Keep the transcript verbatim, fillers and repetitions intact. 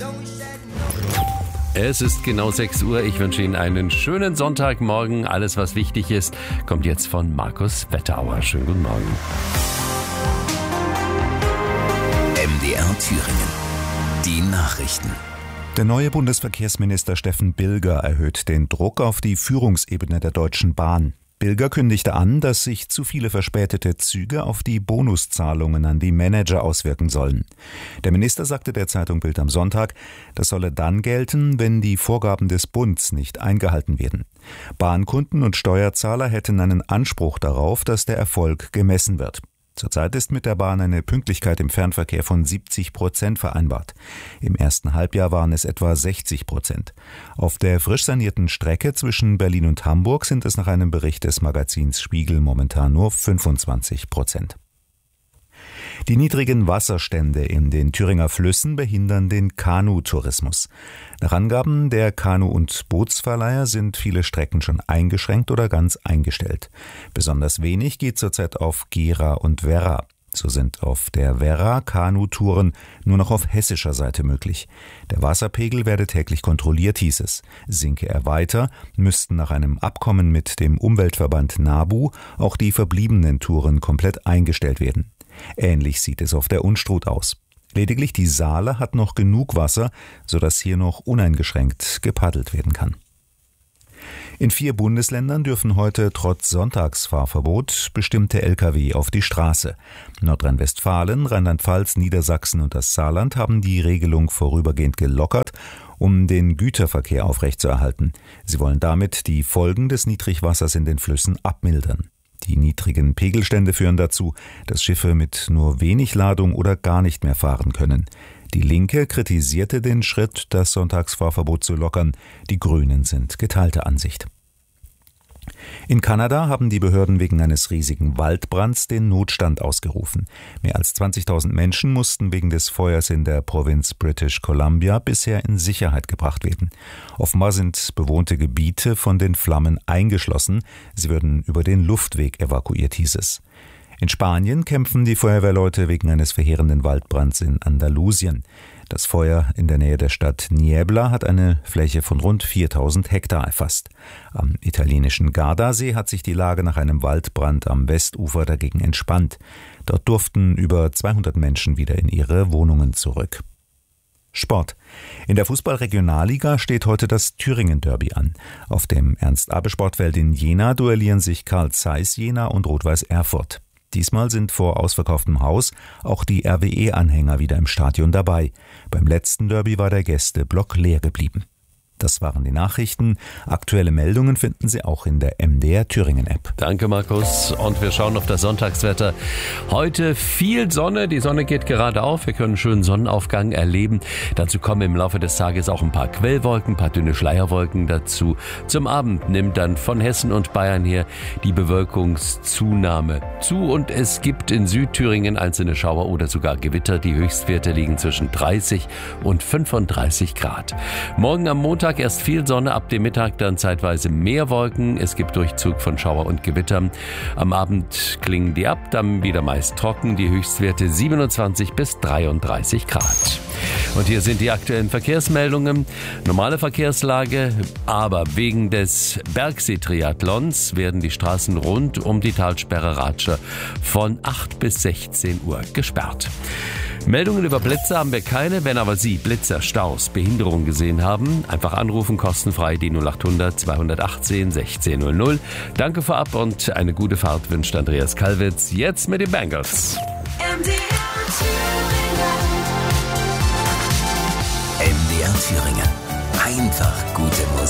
Es ist genau sechs Uhr. Ich wünsche Ihnen einen schönen Sonntagmorgen. Alles, was wichtig ist, kommt jetzt von Markus Wetterauer. Schönen guten Morgen. M D R Thüringen. Die Nachrichten. Der neue Bundesverkehrsminister Steffen Bilger erhöht den Druck auf die Führungsebene der Deutschen Bahn. Bilger kündigte an, dass sich zu viele verspätete Züge auf die Bonuszahlungen an die Manager auswirken sollen. Der Minister sagte der Zeitung Bild am Sonntag, das solle dann gelten, wenn die Vorgaben des Bundes nicht eingehalten werden. Bahnkunden und Steuerzahler hätten einen Anspruch darauf, dass der Erfolg gemessen wird. Zurzeit ist mit der Bahn eine Pünktlichkeit im Fernverkehr von siebzig Prozent vereinbart. Im ersten Halbjahr waren es etwa sechzig Prozent. Auf der frisch sanierten Strecke zwischen Berlin und Hamburg sind es nach einem Bericht des Magazins Spiegel momentan nur fünfundzwanzig Prozent. Die niedrigen Wasserstände in den Thüringer Flüssen behindern den Kanutourismus. Nach Angaben der Kanu- und Bootsverleiher sind viele Strecken schon eingeschränkt oder ganz eingestellt. Besonders wenig geht zurzeit auf Gera und Werra. So sind auf der Werra Kanutouren nur noch auf hessischer Seite möglich. Der Wasserpegel werde täglich kontrolliert, hieß es. Sinke er weiter, müssten nach einem Abkommen mit dem Umweltverband NABU auch die verbliebenen Touren komplett eingestellt werden. Ähnlich sieht es auf der Unstrut aus. Lediglich die Saale hat noch genug Wasser, sodass hier noch uneingeschränkt gepaddelt werden kann. In vier Bundesländern dürfen heute trotz Sonntagsfahrverbot bestimmte L K W auf die Straße. Nordrhein-Westfalen, Rheinland-Pfalz, Niedersachsen und das Saarland haben die Regelung vorübergehend gelockert, um den Güterverkehr aufrechtzuerhalten. Sie wollen damit die Folgen des Niedrigwassers in den Flüssen abmildern. Die niedrigen Pegelstände führen dazu, dass Schiffe mit nur wenig Ladung oder gar nicht mehr fahren können. Die Linke kritisierte den Schritt, das Sonntagsfahrverbot zu lockern. Die Grünen sind geteilter Ansicht. In Kanada haben die Behörden wegen eines riesigen Waldbrands den Notstand ausgerufen. Mehr als zwanzigtausend Menschen mussten wegen des Feuers in der Provinz British Columbia bisher in Sicherheit gebracht werden. Offenbar sind bewohnte Gebiete von den Flammen eingeschlossen. Sie würden über den Luftweg evakuiert, hieß es. In Spanien kämpfen die Feuerwehrleute wegen eines verheerenden Waldbrands in Andalusien. Das Feuer in der Nähe der Stadt Niebla hat eine Fläche von rund viertausend Hektar erfasst. Am italienischen Gardasee hat sich die Lage nach einem Waldbrand am Westufer dagegen entspannt. Dort durften über zweihundert Menschen wieder in ihre Wohnungen zurück. Sport. In der Fußball-Regionalliga steht heute das Thüringen-Derby an. Auf dem Ernst-Abbe-Sportfeld in Jena duellieren sich Carl Zeiss Jena und Rot-Weiß Erfurt. Diesmal sind vor ausverkauftem Haus auch die R W E-Anhänger wieder im Stadion dabei. Beim letzten Derby war der Gästeblock leer geblieben. Das waren die Nachrichten. Aktuelle Meldungen finden Sie auch in der M D R Thüringen App. Danke, Markus. Und wir schauen auf das Sonntagswetter. Heute viel Sonne. Die Sonne geht gerade auf. Wir können einen schönen Sonnenaufgang erleben. Dazu kommen im Laufe des Tages auch ein paar Quellwolken, ein paar dünne Schleierwolken dazu. Zum Abend nimmt dann von Hessen und Bayern her die Bewölkungszunahme zu. Und es gibt in Südthüringen einzelne Schauer oder sogar Gewitter. Die Höchstwerte liegen zwischen dreißig und fünfunddreißig Grad. Morgen am Montag erst viel Sonne, ab dem Mittag dann zeitweise mehr Wolken. Es gibt Durchzug von Schauer und Gewittern. Am Abend klingen die ab, dann wieder meist trocken. Die Höchstwerte siebenundzwanzig bis dreiunddreißig Grad. Und hier sind die aktuellen Verkehrsmeldungen. Normale Verkehrslage, aber wegen des Bergsee-Triathlons werden die Straßen rund um die Talsperre Ratscher von acht bis sechzehn Uhr gesperrt. Meldungen über Blitzer haben wir keine. Wenn aber Sie Blitzer, Staus, Behinderungen gesehen haben, einfach anrufen, kostenfrei die null acht hundert zweihundertachtzehn sechzehn null null. Danke vorab und eine gute Fahrt wünscht Andreas Kalwitz. Jetzt mit den Bangles. M D R Thüringen. Einfach gute Musik.